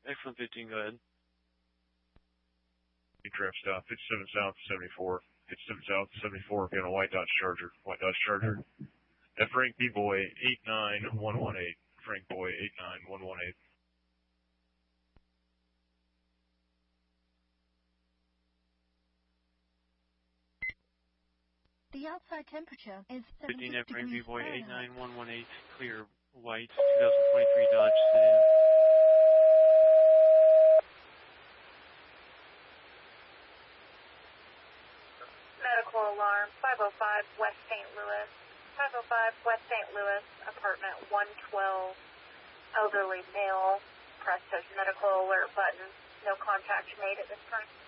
Excellent 15, go ahead. Trap stop, 57 south, 74. 57 south, 74, be on a white Dodge Charger. White Dodge Charger. At Frank B. Boy, 89118. Frank Boy, 89118. The outside temperature is 76 15 at Frank B. degrees Boy, Fahrenheit. 89118. Clear, white, 2023 Dodge sedan. Medical alarm, 505 West St. Louis. 505 West St. Louis, apartment 112. Elderly male. Press the medical alert button. No contact made at this time.